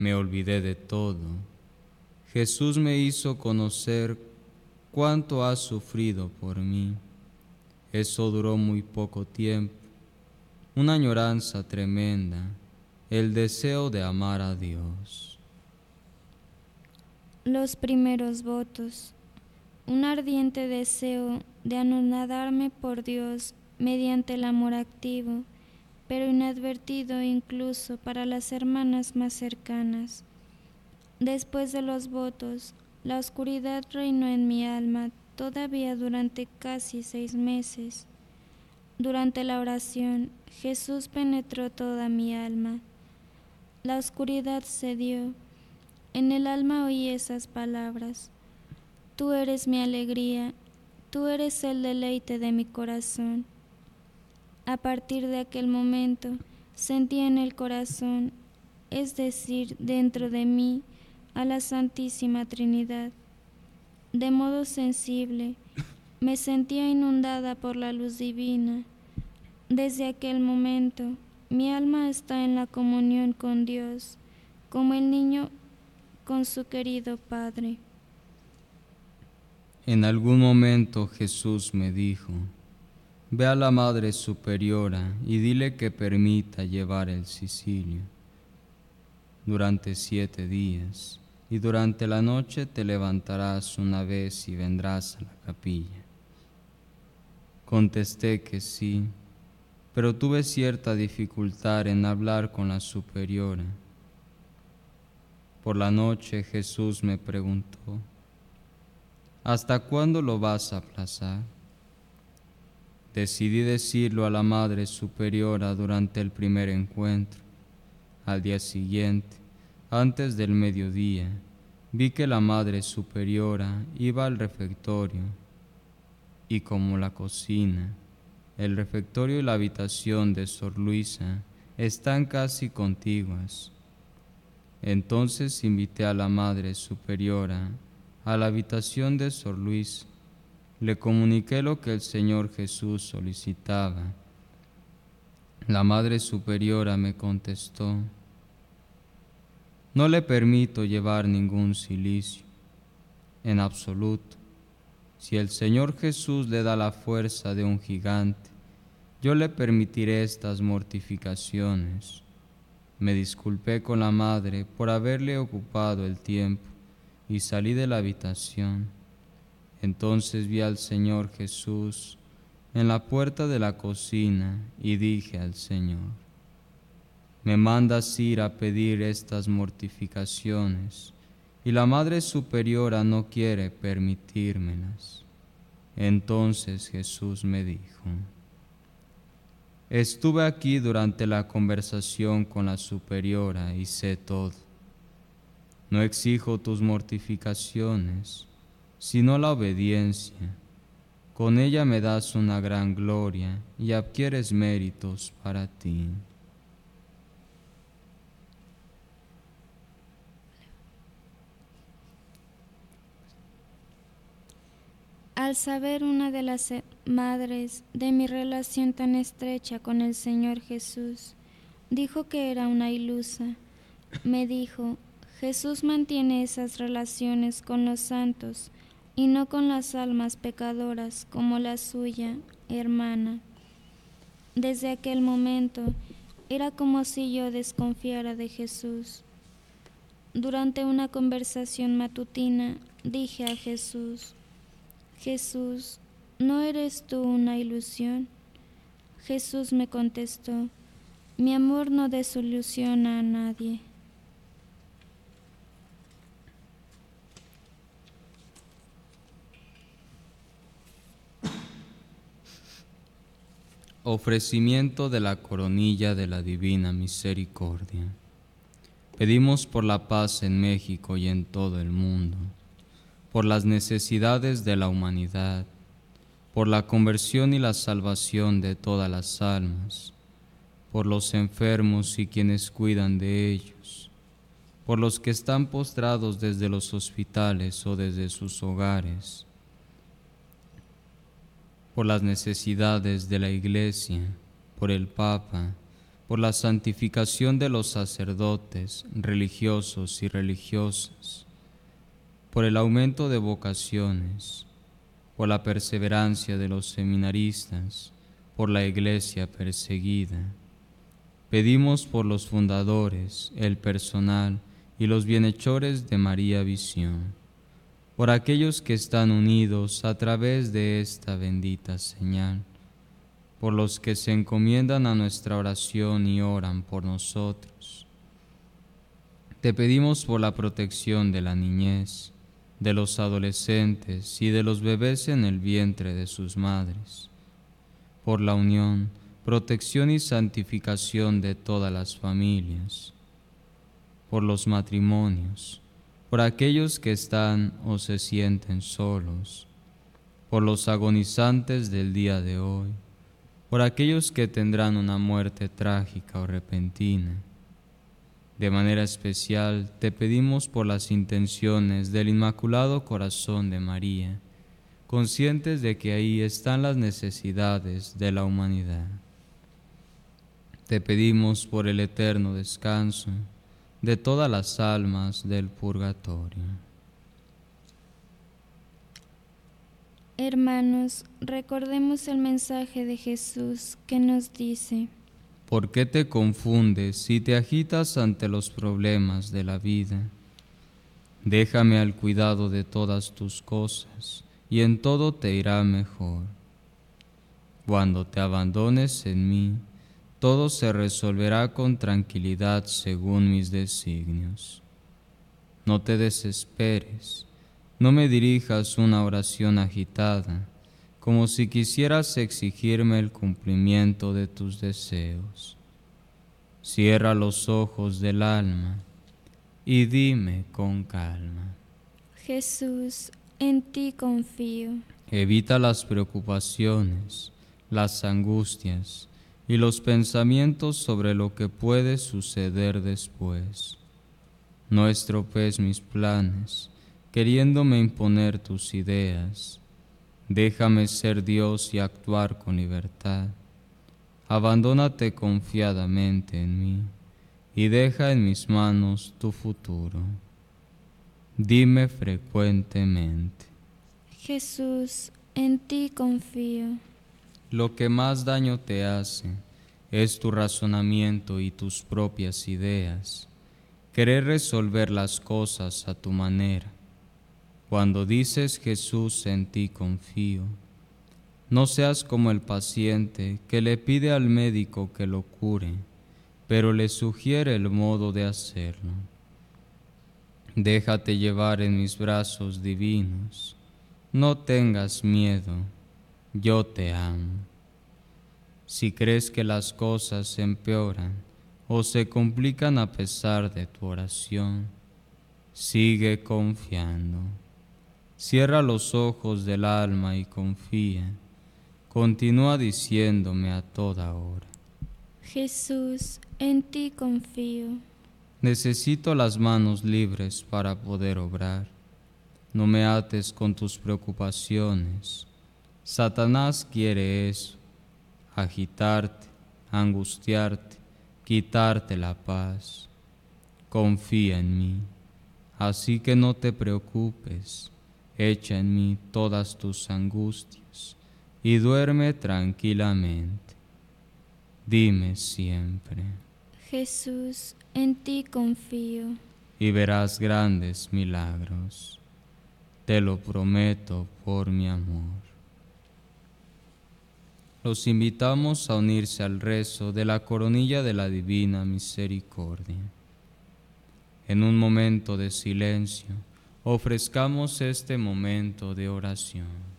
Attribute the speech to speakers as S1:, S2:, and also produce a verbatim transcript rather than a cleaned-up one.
S1: Me olvidé de todo. Jesús me hizo conocer cuánto has sufrido por mí. Eso duró muy poco tiempo, una añoranza tremenda, el deseo de amar a Dios.
S2: Los primeros votos. Un ardiente deseo de anonadarme por Dios mediante el amor activo, pero inadvertido incluso para las hermanas más cercanas. Después de los votos, la oscuridad reinó en mi alma todavía durante casi seis meses. Durante la oración, Jesús penetró toda mi alma. La oscuridad cedió. En el alma oí esas palabras: Tú eres mi alegría, tú eres el deleite de mi corazón. A partir de aquel momento, sentí en el corazón, es decir, dentro de mí, a la Santísima Trinidad. De modo sensible, me sentía inundada por la luz divina. Desde aquel momento, mi alma está en la comunión con Dios, como el niño con su querido Padre.
S1: En algún momento Jesús me dijo: ve a la Madre Superiora y dile que permita llevar el cicilio durante siete días, y durante la noche te levantarás una vez y vendrás a la capilla. Contesté que sí, pero tuve cierta dificultad en hablar con la superiora. Por la noche Jesús me preguntó: ¿hasta cuándo lo vas a aplazar? Decidí decirlo a la Madre Superiora durante el primer encuentro. Al día siguiente, antes del mediodía, vi que la Madre Superiora iba al refectorio, y como la cocina, el refectorio y la habitación de Sor Luisa están casi contiguas, entonces invité a la Madre Superiora a la habitación de Sor Luisa. Le comuniqué lo que el Señor Jesús solicitaba. La Madre Superiora me contestó: no le permito llevar ningún cilicio, en absoluto. Si el Señor Jesús le da la fuerza de un gigante, yo le permitiré estas mortificaciones. Me disculpé con la Madre por haberle ocupado el tiempo y salí de la habitación. Entonces vi al Señor Jesús en la puerta de la cocina y dije al Señor: me mandas ir a pedir estas mortificaciones y la Madre Superiora no quiere permitírmelas. Entonces Jesús me dijo: estuve aquí durante la conversación con la Superiora y sé todo. No exijo tus mortificaciones, sino la obediencia. Con ella me das una gran gloria y adquieres méritos para ti.
S2: Al saber una de las madres de mi relación tan estrecha con el Señor Jesús, dijo que era una ilusa. Me dijo: Jesús mantiene esas relaciones con los santos y no con las almas pecadoras como la suya, hermana. Desde aquel momento era como si yo desconfiara de Jesús. Durante una conversación matutina dije a Jesús: Jesús, ¿no eres tú una ilusión? Jesús me contestó: mi amor no desilusiona a nadie.
S1: Ofrecimiento de la coronilla de la Divina Misericordia. Pedimos por la paz en México y en todo el mundo, por las necesidades de la humanidad, por la conversión y la salvación de todas las almas, por los enfermos y quienes cuidan de ellos, por los que están postrados desde los hospitales o desde sus hogares, por las necesidades de la Iglesia, por el Papa, por la santificación de los sacerdotes, religiosos y religiosas, por el aumento de vocaciones, por la perseverancia de los seminaristas, por la Iglesia perseguida. Pedimos por los fundadores, el personal y los bienhechores de María Visión, por aquellos que están unidos a través de esta bendita señal, por los que se encomiendan a nuestra oración y oran por nosotros. Te pedimos por la protección de la niñez, de los adolescentes y de los bebés en el vientre de sus madres, por la unión, protección y santificación de todas las familias, por los matrimonios, por aquellos que están o se sienten solos, por los agonizantes del día de hoy, por aquellos que tendrán una muerte trágica o repentina. De manera especial te pedimos por las intenciones del Inmaculado Corazón de María, conscientes de que ahí están las necesidades de la humanidad. Te pedimos por el eterno descanso de todas las almas del purgatorio.
S2: Hermanos, recordemos el mensaje de Jesús que nos dice:
S1: ¿Por qué te confundes y te agitas ante los problemas de la vida? Déjame al cuidado de todas tus cosas, y en todo te irá mejor. Cuando te abandones en mí, todo se resolverá con tranquilidad según mis designios. No te desesperes, no me dirijas una oración agitada, como si quisieras exigirme el cumplimiento de tus deseos. Cierra los ojos del alma y dime con calma:
S2: Jesús, en ti confío.
S1: Evita las preocupaciones, las angustias y los pensamientos sobre lo que puede suceder después. No estropees mis planes, queriéndome imponer tus ideas. Déjame ser Dios y actuar con libertad. Abandónate confiadamente en mí y deja en mis manos tu futuro. Dime frecuentemente:
S2: Jesús, en ti confío.
S1: Lo que más daño te hace es tu razonamiento y tus propias ideas, querer resolver las cosas a tu manera. Cuando dices Jesús, en ti confío, no seas como el paciente que le pide al médico que lo cure, pero le sugiere el modo de hacerlo. Déjate llevar en mis brazos divinos, no tengas miedo, yo te amo. Si crees que las cosas empeoran o se complican a pesar de tu oración, sigue confiando. Cierra los ojos del alma y confía. Continúa diciéndome a toda hora:
S2: Jesús, en ti confío.
S1: Necesito las manos libres para poder obrar. No me ates con tus preocupaciones. Satanás quiere eso: agitarte, angustiarte, quitarte la paz. Confía en mí, así que no te preocupes. Echa en mí todas tus angustias y duerme tranquilamente. Dime siempre:
S2: Jesús, en ti confío.
S1: Y verás grandes milagros. Te lo prometo por mi amor. Los invitamos a unirse al rezo de la coronilla de la Divina Misericordia. En un momento de silencio, ofrezcamos este momento de oración.